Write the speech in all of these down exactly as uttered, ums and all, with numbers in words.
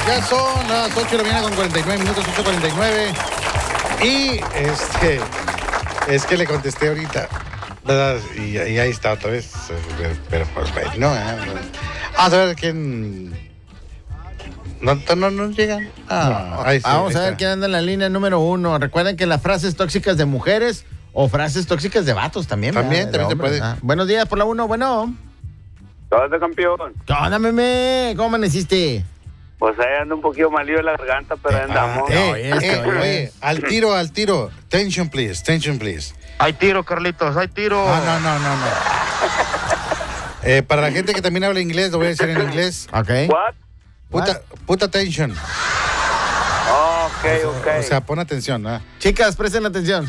Ya son las ocho de la mañana con cuarenta y nueve minutos, ocho cuarenta y nueve. Y este, es que le contesté ahorita, ¿verdad? Y, y ahí está otra vez. Pero pues, no, ¿eh? Vamos a ver quién. No, no, no llegan. Ah, ahí sí, Vamos ahí a ver está. quién anda en la línea número uno. Recuerden que las frases tóxicas de mujeres o frases tóxicas de vatos también. También, ¿verdad? también se puede. Ah, buenos días por la uno, bueno. ¿Qué onda, campeón? ¿Qué onda, meme? ¿Cómo amaneciste? Pues ahí anda un poquillo malillo de la garganta, pero ahí andamos. Ah, eh, Oye, eh, oye. oye, al tiro, al tiro. Tension, please, tension, please. Hay tiro, Carlitos, hay tiro. Ah, no, no, no, no. Eh, para la gente que también habla inglés, lo voy a decir en inglés. Ok. ¿What? Puta, puta attention. Ok, ok. O sea, pon atención, ¿ah? Chicas, presten atención.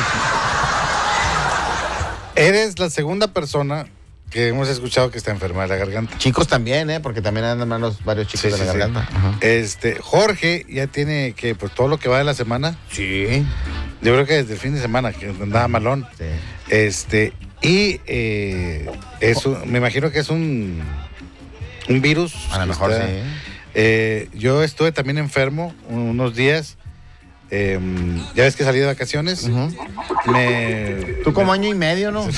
Eres la segunda persona que hemos escuchado que está enferma de la garganta. Chicos también, ¿eh? Porque también andan malos varios chicos Sí, de sí, la sí. garganta. Ajá. Este, Jorge ya tiene que, pues todo lo que va de la semana. Sí. Yo creo que desde el fin de semana, que andaba malón. Sí. Este, y eh, es un- me imagino que es un, un virus. A lo que mejor está- sí. Eh, yo estuve también enfermo unos días. Eh, ya ves que salí de vacaciones. Ujú. Me Tú como año y medio, ¿no?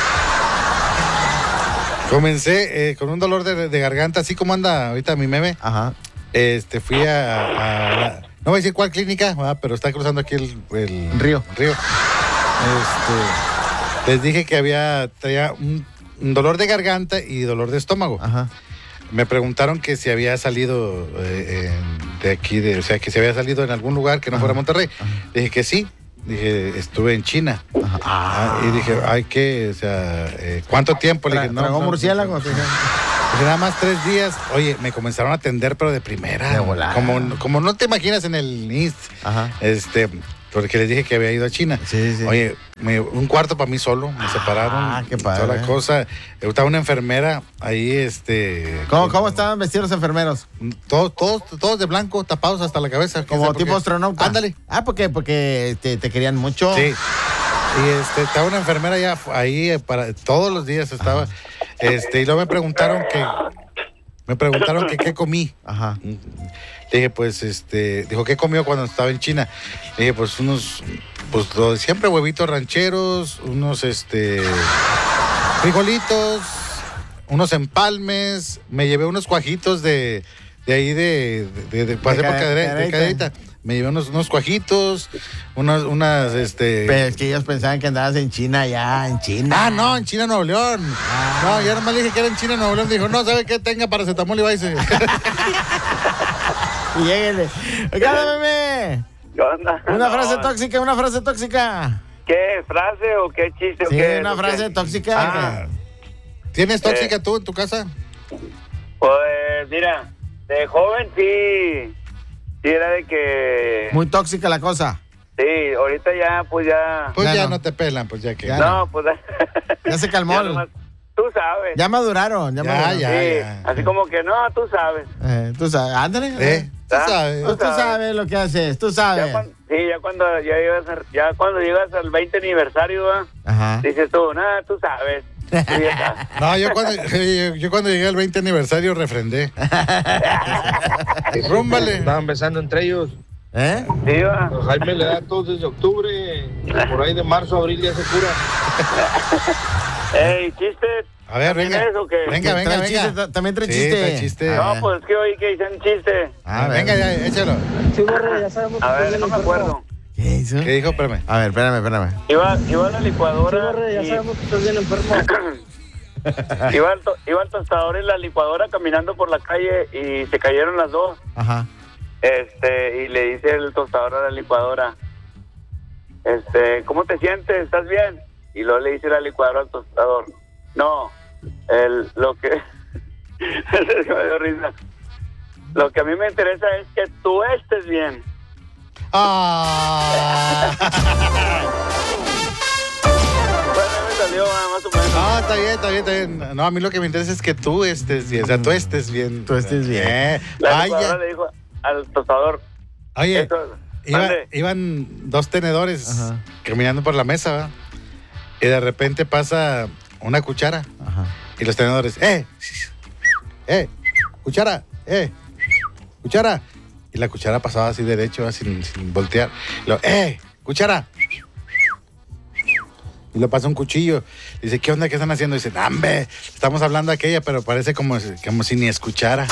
comencé eh, con un dolor de, de garganta, así como anda ahorita mi meme. Ajá. Este, fui a, a la- no voy a decir cuál clínica, ¿verdad? Pero está cruzando aquí el, el Río. río. Este, les dije que había traía un, un dolor de garganta y dolor de estómago. Ajá. Me preguntaron que si había salido eh, en- de aquí, de, o sea, que si había salido en algún lugar que no fuera Monterrey. Dije que sí. Dije, estuve en China. Ajá. Ah, y dije, ay, ¿qué? O sea, eh, ¿cuánto tiempo? Le Tra- dije, no. ¿Tragó no, murciélago? no, no. Dije, nada más tres días. Oye, me comenzaron a atender, pero de primera. De volada. Como, como no te imaginas en el I S S. Ajá. Este, porque les dije que había ido a China. Sí, sí. Oye, me- un cuarto para mí solo, me separaron. Ah, qué padre. Toda la cosa. Estaba una enfermera ahí, este. ¿Cómo, con- ¿Cómo estaban vestidos los enfermeros? Todos, todos, todos de blanco, tapados hasta la cabeza. Como ¿Quién sabe por tipo qué? astronauta. Ándale. Ah, ¿por qué? Porque te, te querían mucho. Sí. Y este, estaba una enfermera ya ahí eh, para todos los días estaba. Este, y luego me preguntaron que. Me preguntaron que qué comí. Ajá. Le dije, pues, este, dijo, ¿qué comió cuando estaba en China? Le dije, pues, unos, pues, lo de siempre, huevitos rancheros, unos, este, frijolitos, unos empalmes, me llevé unos cuajitos de, de ahí de, de, de, de, pasé por ca- cadere- de caderita. caderita. Me llevé unos, unos cuajitos, unas, unas, este... Pero es que ellos pensaban que andabas en China ya, en China. Ah, no, en China, Nuevo León. No, yo nomás le dije que era en China, Nuevo León. Dijo, no, ¿sabe qué? Tenga paracetamol y váyase. Y lléguenle. Oiga, meme. ¿Qué onda? Una frase No, tóxica, una frase tóxica. ¿Qué? ¿Frase o qué chiste? o Sí, qué? una ¿O frase qué? tóxica. Ah, ¿tienes tóxica Eh. tú en tu casa? Pues, mira, de joven sí. Sí, era de que. Muy tóxica la cosa. Sí, ahorita ya, pues ya. Pues Ya ya, no. no. te pelan, pues ya que... Ya No, pues. Ya se calmó. ya nomás- tú sabes. Ya maduraron, ya, Ya, maduraron. ya. Sí, así como que no, tú sabes. Eh, tú sabes, ándale. ¿Eh? Tú ¿Ah? sabes. Pues tú sabes lo que haces, tú Ya sabes. cuando, sí, ya cuando ya llegas, a- ya cuando llegas al veinte aniversario, ¿va? Ajá. Dices tú, nada, tú sabes. Tú ya sabes. No, yo cuando, yo, yo cuando llegué al veinte aniversario refrendé. Rúmbale. Estaban besando entre ellos. ¿Eh? Sí, va. A Jaime le da tos desde octubre. Por ahí de marzo, abril ya se cura. Ey, chistes. A ver, venga. ¿Tienes o qué? Venga, venga, Trae venga. chiste, ta- también trae Sí, chiste. trae chiste. Ah, No, pues es que oí que dicen chiste. a ver. venga, ya, échalo. Sí, borre, ya sabemos que A estás ver, bien no me enfermo. acuerdo. ¿Qué hizo? ¿Qué dijo? Espérame. A ver, espérame, espérame. Iba, iba a la Sí, licuadora. borre, ya y- sabemos que estás bien enfermo. iba, al to- iba al tostador en la licuadora caminando por la calle y se cayeron las dos. Ajá. Este, y le dice el tostador a la licuadora, este, ¿cómo te sientes? ¿Estás bien? Y luego le dice la licuadora al tostador, no, el, lo que, me dio risa. Lo que a mí me interesa es que tú estés bien. Ah. Bueno, me salió ah, más o menos. No, está bien, está bien, está bien. No, a mí lo que me interesa es que tú estés bien. O sea, tú estés bien. Tú estés bien. Eh, La licuadora vaya. le dijo al tostador, Oye, eso, iba- mande. iban dos tenedores Ajá. caminando por la mesa, ¿verdad? Y de repente pasa una cuchara. Ajá. Y los tenedores, ¡eh! ¡Eh! ¡Cuchara! ¡Eh! ¡Cuchara! y la cuchara pasaba así derecho, sin, sin voltear. Y lo, ¡eh! ¡Cuchara! Y le pasa un cuchillo. Dice, ¿qué onda? ¿Qué están haciendo? Dice, ¡nambe! Estamos hablando de aquella, pero parece como, como si ni escuchara.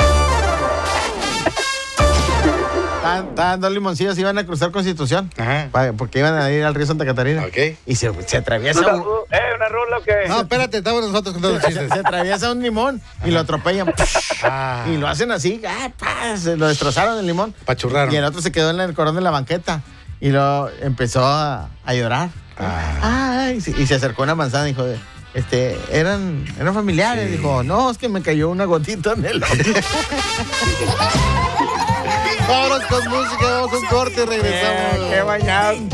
Estaban estaban dos limoncillos, iban a cruzar Constitución. Ajá. Pa- Porque iban a ir al río Santa Catarina. Ok. Y se, se atraviesa ¿Un un, saludo? ¿Eh, una rola o qué? No, espérate, estamos nosotros contando los se, chistes. se atraviesa un limón y lo atropellan. Ah, Y lo hacen así, ah, pa, se lo destrozaron el limón. Pachurraron. Y el otro se quedó en el cordón de la banqueta. Y lo empezó a, a llorar. Ah. Ay, sí, y se acercó a una manzana y dijo, este, eran, eran familiares. Sí. Dijo, no, es que me cayó una gotita en el ojo. Vámonos con música, vamos a un corte y regresamos. Qué bañado.